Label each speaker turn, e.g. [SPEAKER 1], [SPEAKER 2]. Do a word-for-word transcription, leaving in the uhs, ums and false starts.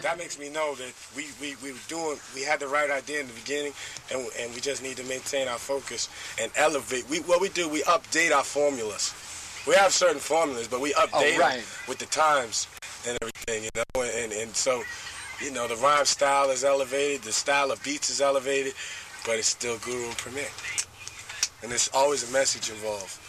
[SPEAKER 1] that makes me know that we, we, we were doing, we had the right idea in the beginning, and and we just need to maintain our focus and elevate. We what we do, we update our formulas. We have certain formulas, but we update
[SPEAKER 2] oh, right.
[SPEAKER 1] them with the times and everything, you know. And and so, you know, the rhyme style is elevated, the style of beats is elevated, but it's still Guru and Premier. And there's always a message involved.